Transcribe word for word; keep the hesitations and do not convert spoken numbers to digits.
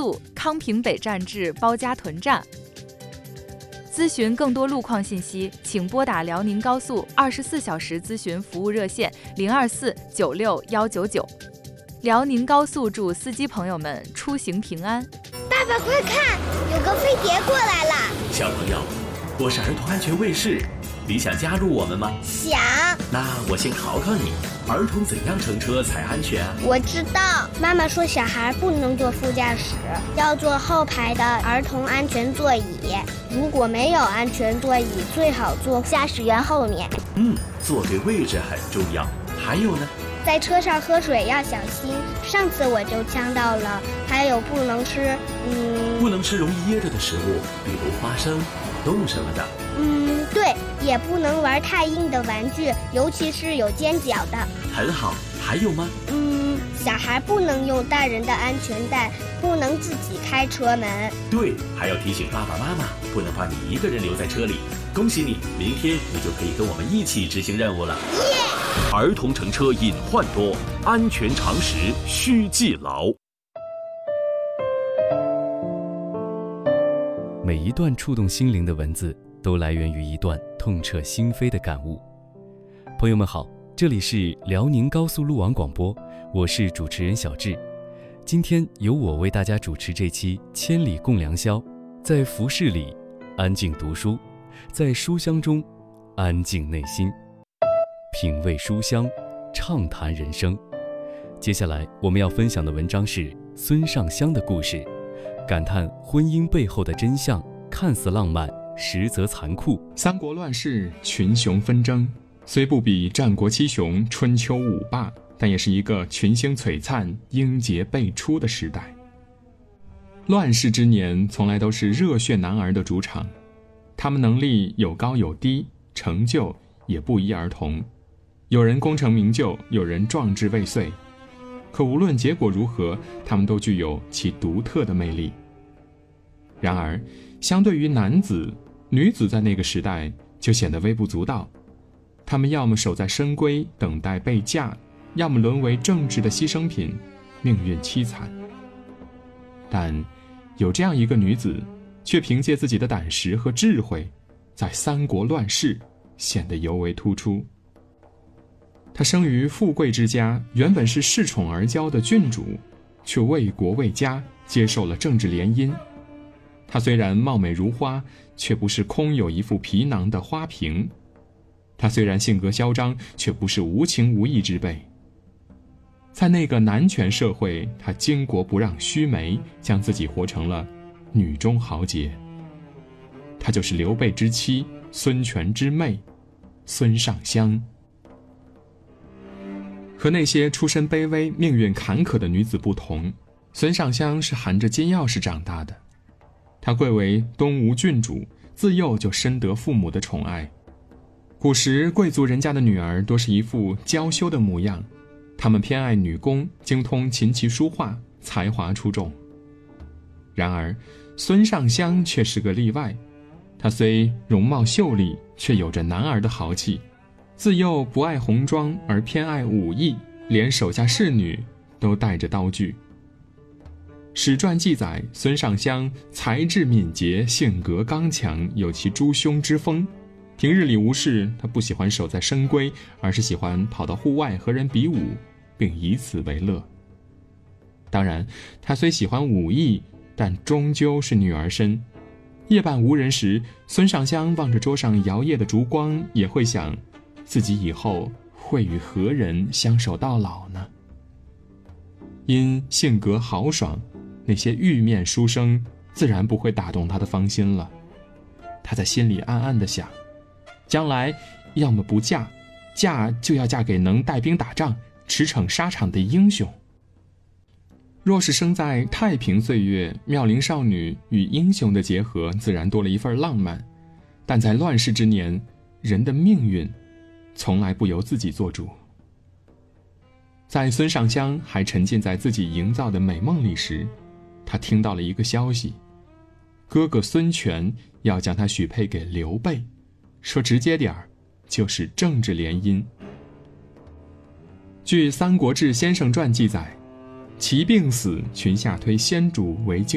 速康平北站至包家屯站。咨询更多路况信息，请拨打辽宁高速二十四小时咨询服务热线零二四九六幺九九。辽宁高速祝司机朋友们出行平安。 爸爸快看，有个飞碟过来了。 小朋友，我是儿童安全卫士，你想加入我们吗？ 想。 那我先考考你，儿童怎样乘车才安全啊？ 我知道，妈妈说小孩不能坐副驾驶，要坐后排的儿童安全座椅。如果没有安全座椅，最好坐驾驶员后面。 嗯，坐对位置很重要。还有呢？ 在车上喝水要小心，上次我就呛到了。还有不能吃，嗯， 不能吃容易噎着的食物，比如花生、果冻什么的。 嗯，对，也不能玩太硬的玩具，尤其是有尖角的。 很好，还有吗？ 嗯，小孩不能用大人的安全带，不能自己开车门。 对，还要提醒爸爸妈妈，不能把你一个人留在车里。恭喜你，明天你就可以跟我们一起执行任务了。 耶！ 儿童乘车隐患多，安全常识需记牢。 每一段触动心灵的文字，都来源于一段痛彻心扉的感悟。朋友们好，这里是辽宁高速路网广播，我是主持人小智。今天由我为大家主持这期《千里共良宵》。在服饰里安静读书，在书香中安静内心，品味书香，畅谈人生。接下来我们要分享的文章是孙尚香的故事，感叹婚姻背后的真相，看似浪漫，实则残酷。 三国乱世，群雄纷争，虽不比战国七雄、春秋五霸，但也是一个群星璀璨、英杰辈出的时代。乱世之年从来都是热血男儿的主场，他们能力有高有低，成就也不一而同，有人功成名就，有人壮志未遂，可无论结果如何，他们都具有其独特的魅力。然而相对于男子，女子在那个时代就显得微不足道，他们要么守在深闺等待被嫁，要么沦为政治的牺牲品，命运凄惨。但有这样一个女子，却凭借自己的胆识和智慧，在三国乱世显得尤为突出。她生于富贵之家，原本是恃宠而骄的郡主，却为国为家接受了政治联姻。她虽然貌美如花，却不是空有一副皮囊的花瓶。她虽然性格嚣张，却不是无情无义之辈。在那个男权社会，她巾帼不让须眉，将自己活成了女中豪杰。她就是刘备之妻，孙权之妹，孙尚香。和那些出身卑微、命运坎坷的女子不同，孙尚香是含着金钥匙长大的。她贵为东吴郡主，自幼就深得父母的宠爱。古时贵族人家的女儿多是一副娇羞的模样，他们偏爱女工，精通琴棋书画，才华出众。然而孙尚香却是个例外，她虽容貌秀丽，却有着男儿的豪气。自幼不爱红妆，而偏爱武艺，连手下侍女都带着刀具。史传记载，孙尚香才智敏捷，性格刚强，有其猪兄之风。平日里无事，他不喜欢守在深闺，而是喜欢跑到户外和人比武，并以此为乐。当然，他虽喜欢武艺，但终究是女儿身。夜半无人时，孙尚香望着桌上摇曳的烛光，也会想，自己以后会与何人相守到老呢？因性格豪爽，那些玉面书生自然不会打动他的芳心了。他在心里暗暗地想，将来要么不嫁，嫁就要嫁给能带兵打仗、驰骋沙场的英雄。若是生在太平岁月，妙龄少女与英雄的结合自然多了一份浪漫，但在乱世之年，人的命运从来不由自己做主。在孙尚香还沉浸在自己营造的美梦里时，他听到了一个消息，哥哥孙权要将他许配给刘备，说直接点儿，就是政治联姻。据《三国志先生传》记载，其病死，群下推先主为